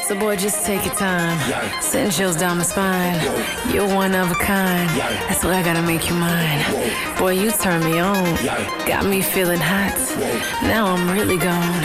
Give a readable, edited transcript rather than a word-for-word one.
So boy, just take your time. Send chills down my spine. You're one of a kind. That's why I gotta make you mine. Boy, you turn me on. Got me feeling hot. Now I'm really gone.